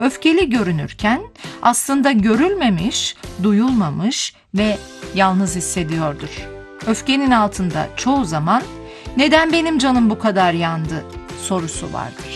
Öfkeli görünürken aslında görülmemiş, duyulmamış ve yalnız hissediyordur. Öfkenin altında çoğu zaman "Neden benim canım bu kadar yandı?" sorusu vardır.